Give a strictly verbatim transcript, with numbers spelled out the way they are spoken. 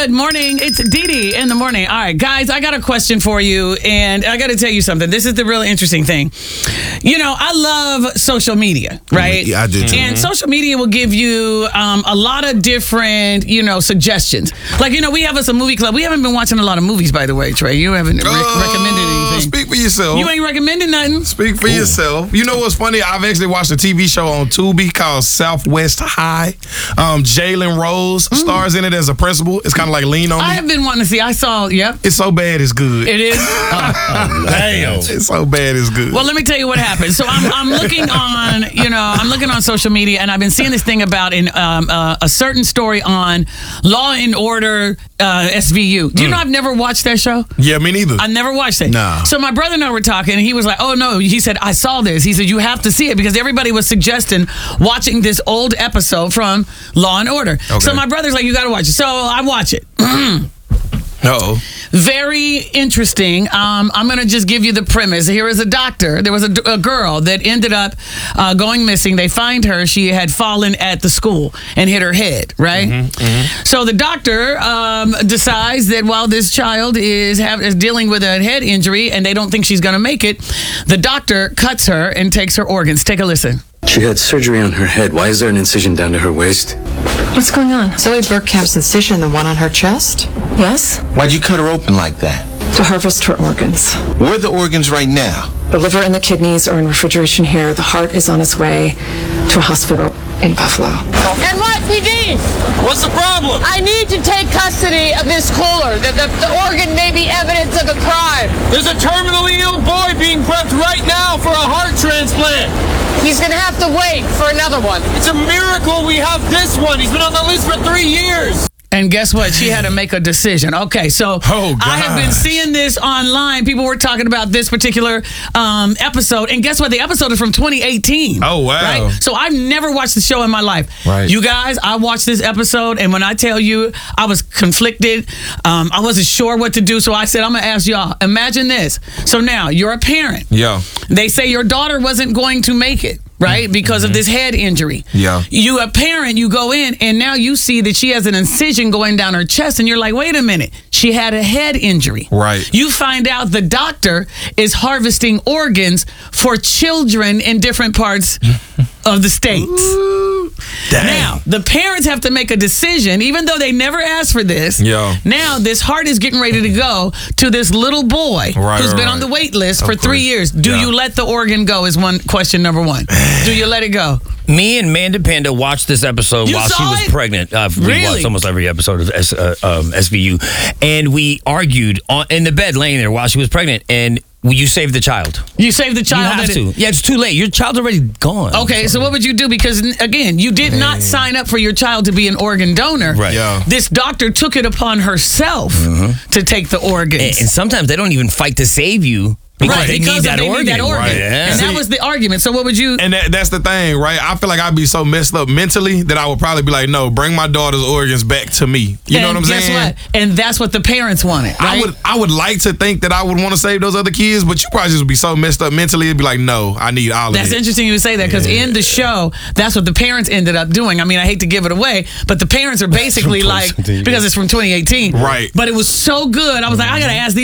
Good morning. It's Dee Dee in the morning. All right, guys, I got a question for you, and I got to tell you something. This is the really interesting thing. You know, I love social media, right? Yeah, I do too. And social media will give you um, a lot of different, you know, suggestions. Like, you know, we have us a movie club. We haven't been watching a lot of movies, by the way, Trey. You haven't re- Uh, recommended anything. Speak for yourself. You ain't recommending nothing. Speak for yourself. You know what's funny? I've actually watched a T V show on Tubi called Southwest High. Um, Jalen Rose stars in it as a principal. It's kind of like Lean on Me. I have been wanting to see. I saw, yep. It's so bad it's good. It is? Oh, Damn. It's so bad it's good. well, let me tell you what happened. So I'm, I'm looking on, you know, I'm looking on social media, and I've been seeing this thing about in um, uh, a certain story on Law and Order uh, S V U. Do you know I've never watched that show? yeah, me neither. I never watched it. Nah. So my brother and I were talking, and he was like, oh, no. He said, I saw this. He said, you have to see it, because everybody was suggesting watching this old episode from Law and Order. Okay. So my brother's like, you got to watch it. So I watch it. Uh-oh. Very interesting. Um, I'm going to just give you the premise. Here is a doctor. There was a, a girl that ended up uh, going missing. They find her. She had fallen at the school and hit her head, right? Mm-hmm, mm-hmm. So the doctor um, decides that while this child is, have, is dealing with a head injury and they don't think she's going to make it, the doctor cuts her and takes her organs. Take a listen. She had surgery on her head. Why is there an incision down to her waist? What's going on? Zoe Bergkamp's incision, the one on her chest? Yes. Why'd you cut her open like that? To harvest her organs. Where are the organs right now? The liver and the kidneys are in refrigeration here. The heart is on its way to a hospital in Buffalo. And what, P D? What's the problem? I need to take custody of this cooler. The, the, the organ may be evidence of a crime. There's a terminally ill boy being prepped right now for a heart transplant. He's gonna have to wait for another one. It's a miracle we have this one. He's been on the list for three years. And guess what? She had to make a decision. Okay, so Oh, I have been gosh. seeing this online. People were talking about this particular um, episode. And guess what? The episode is from twenty eighteen. Oh, wow. Right? So I've never watched the show in my life. Right. You guys, I watched this episode, and when I tell you I was conflicted, um, I wasn't sure what to do. So I said, I'm going to ask y'all. Imagine this. So now you're a parent. Yeah. They say your daughter wasn't going to make it, right? Because of this head injury. Yeah. You a parent, you go in, and now you see that she has an incision going down her chest, and you're like, wait a minute, she had a head injury. Right. You find out the doctor is harvesting organs for children in different parts of the states. Dang. Now, the parents have to make a decision, even though they never asked for this. Yeah. Now, this heart is getting ready to go to this little boy Right, who's right, been on right. the wait list Of for three course. years. Do Yeah. you let the organ go is one question number one. Do you let it go? Me and Manda Panda watched this episode You while she saw was it? pregnant. Uh, we Really? watched almost every episode of S, uh, um, S V U. And we argued on, in the bed laying there while she was pregnant. And you saved the child. You save the child. You have that it- to. Yeah, it's too late. Your child's already gone. Okay, so what would you do? Because, n- again, you did not sign up for your child to be an organ donor. Right. Yeah. This doctor took it upon herself to take the organs. And, and sometimes they don't even fight to save you because right, they, because need that, they organ. need that organ. Right, yeah. And that See- was the argument. So what would you... And that, that's the thing, right? I feel like I'd be so messed up mentally that I would probably be like, no, bring my daughter's organs back to me. You know and what I'm guess saying? what? And that's what the parents wanted, right? I would I would like to think that I would want to save those other kids, but you probably just would be so messed up mentally, it'd be like, no, I need all That's of it. interesting you say that, because in the show, that's what the parents ended up doing. I mean, I hate to give it away, but the parents are basically like, because it's from twenty eighteen. Right. But it was so good. I was like, I got to ask these